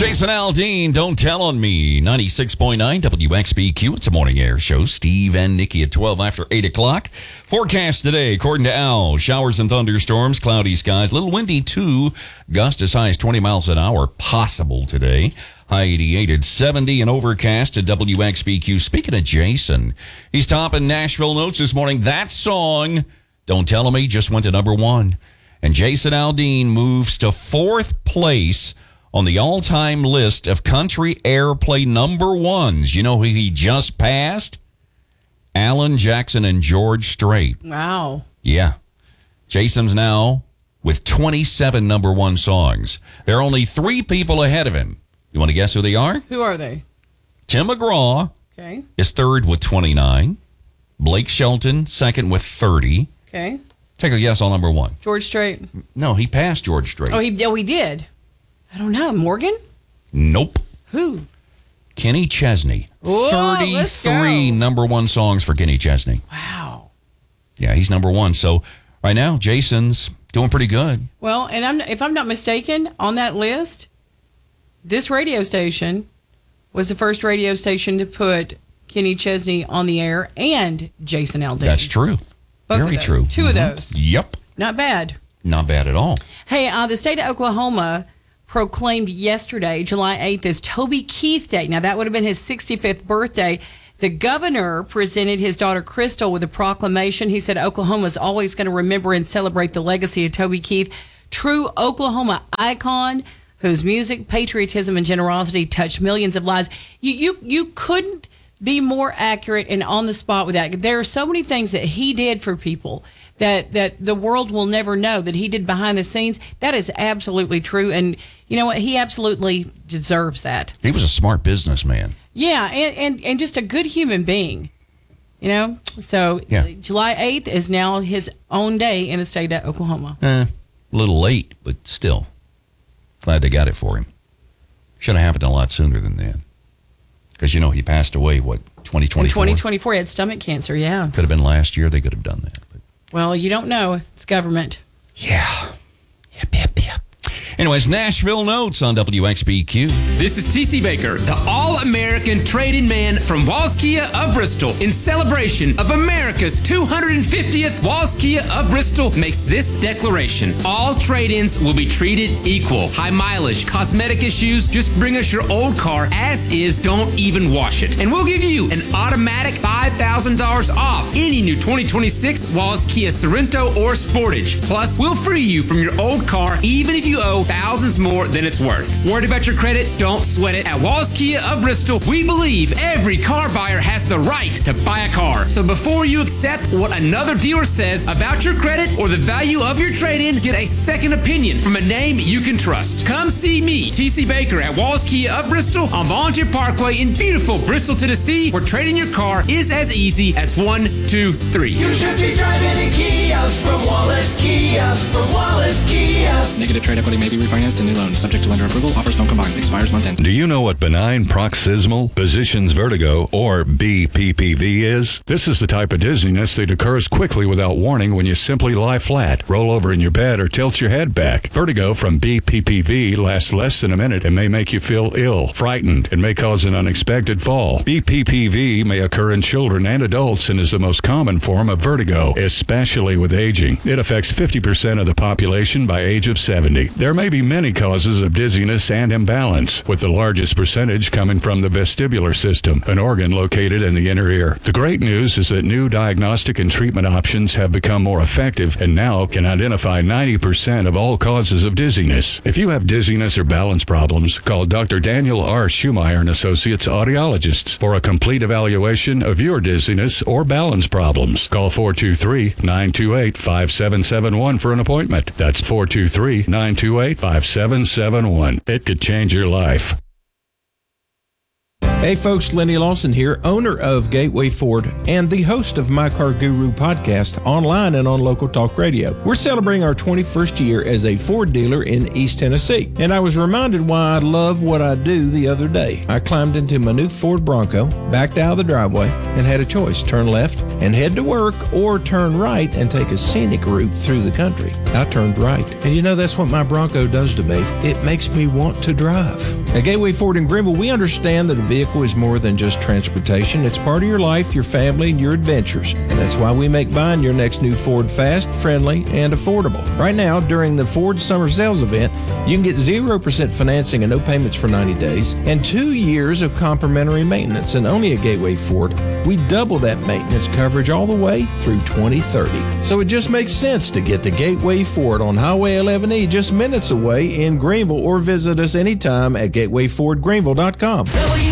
Jason Aldean, Don't Tell on Me, 96.9 WXBQ. It's a morning air show. Steve and Nikki at 12 after 8 o'clock. Forecast today, according to Al, showers and thunderstorms, cloudy skies, a little windy too. Gust as high as 20 miles an hour possible today. High 88 at 70 and overcast at WXBQ. Speaking of Jason, he's topping Nashville notes this morning. That song, Don't Tell on Me, just went to number 1. And Jason Aldean moves to 4th place on the all-time list of country airplay number 1s. You know who he just passed? Alan Jackson and George Strait. Wow. Yeah. Jason's now with 27 number 1 songs. There are only 3 people ahead of him. You want to guess who they are? Who are they? Tim McGraw is 3rd with 29. Blake Shelton, 2nd with 30. Okay. Take a guess on number 1. George Strait. No, he passed George Strait. Oh, he did. I don't know. Morgan? Nope. Who? Kenny Chesney. Whoa, let's 33 go. number 1 songs for Kenny Chesney. Wow. Yeah, he's number 1. So right now, Jason's doing pretty good. Well, and if I'm not mistaken, on that list, this radio station was the first radio station to put Kenny Chesney on the air and Jason Aldean. That's true. Both Very of those. true. 2 of those. Yep. Not bad. Not bad at all. Hey, the state of Oklahoma proclaimed yesterday, July 8th, as Toby Keith Day. Now, that would have been his 65th birthday. The governor presented his daughter Crystal with a proclamation. He said Oklahoma is always going to remember and celebrate the legacy of Toby Keith, true Oklahoma icon whose music, patriotism, and generosity touched millions of lives. You couldn't be more accurate and on the spot with that. There are so many things that he did for people that the world will never know that he did behind the scenes. That is absolutely true. And you know what? He absolutely deserves that. He was a smart businessman. Yeah, and just a good human being. You know? So July 8th is now his own day in the state of Oklahoma. A little late, but still. Glad they got it for him. Should have happened a lot sooner than that. Because, he passed away, 2024? In 2024, he had stomach cancer, yeah. Could have been last year. They could have done that. But. Well, you don't know. It's government. Yeah. Yep. Anyways, Nashville Notes on WXBQ. This is T.C. Baker, the all-American trade-in man from Walls Kia of Bristol. In celebration of America's 250th, Walls Kia of Bristol makes this declaration. All trade-ins will be treated equal. High mileage, cosmetic issues, just bring us your old car as is, don't even wash it. And we'll give you an automatic $5,000 off any new 2026 Walls Kia Sorento or Sportage. Plus, we'll free you from your old car even if you owe thousands more than it's worth. Worried about your credit? Don't sweat it. At Walls Kia of Bristol, we believe every car buyer has the right to buy a car. So before you accept what another dealer says about your credit or the value of your trade-in, get a second opinion from a name you can trust. Come see me, T.C. Baker, at Walls Kia of Bristol on Volunteer Parkway in beautiful Bristol, Tennessee, where trading your car is as easy as 1, 2, 3. You should be driving a Kia from Wallace Kia, Negative trade equity may be refinanced in new loan. Subject to lender approval. Offers don't combine. Expires month end. Do you know what benign paroxysmal positions vertigo, or BPPV, is? This is the type of dizziness that occurs quickly without warning when you simply lie flat, roll over in your bed, or tilt your head back. Vertigo from BPPV lasts less than a minute and may make you feel ill, frightened, and may cause an unexpected fall. BPPV may occur in children and adults and is the most common form of vertigo, especially with aging. It affects 50% of the population by age of 70. There may be many causes of dizziness and imbalance, with the largest percentage coming from the vestibular system, an organ located in the inner ear. The great news is that new diagnostic and treatment options have become more effective and now can identify 90% of all causes of dizziness. If you have dizziness or balance problems, call Dr. Daniel R. Schumeyer and Associates Audiologists for a complete evaluation of your dizziness or balance problems. Call 423-928-5771 for an appointment. That's 423-928-5771. It could change your life. Hey folks, Lenny Lawson here, owner of Gateway Ford and the host of My Car Guru podcast online and on Local Talk Radio. We're celebrating our 21st year as a Ford dealer in East Tennessee, and I was reminded why I love what I do the other day. I climbed into my new Ford Bronco, backed out of the driveway, and had a choice: turn left and head to work, or turn right and take a scenic route through the country. I turned right, and that's what my Bronco does to me. It makes me want to drive. At Gateway Ford in Greenville, we understand that a vehicle is more than just transportation. It's part of your life, your family, and your adventures. And that's why we make buying your next new Ford fast, friendly, and affordable. Right now, during the Ford Summer Sales Event, you can get 0% financing and no payments for 90 days and 2 years of complimentary maintenance. And only at Gateway Ford, we double that maintenance coverage all the way through 2030. So it just makes sense to get to Gateway Ford on Highway 11E, just minutes away in Greenville, or visit us anytime at gatewayfordgreenville.com.